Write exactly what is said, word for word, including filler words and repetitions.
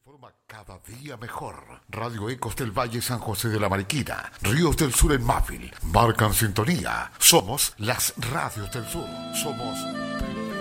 Informa cada día mejor. Radio Ecos del Valle San José de la Mariquina, Ríos del Sur en Mafil, marcan sintonía. Somos las radios del sur. Somos